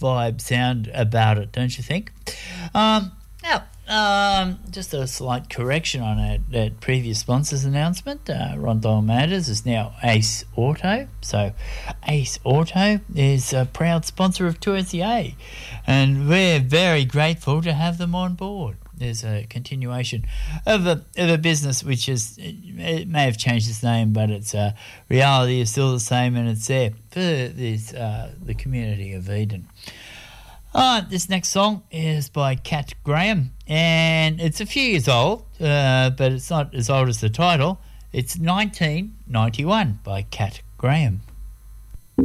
vibe sound about it, don't you think? Now, just a slight correction on that previous sponsor's announcement. Rondon Matters is now Ace Auto. So Ace Auto is a proud sponsor of 2SEA, and we're very grateful to have them on board. There's a continuation of a business which it may have changed its name, but its reality is still the same, and it's there for the community of Eden. This next song is by Cat Graham, and it's a few years old, but it's not as old as the title. It's 1991 by Cat Graham.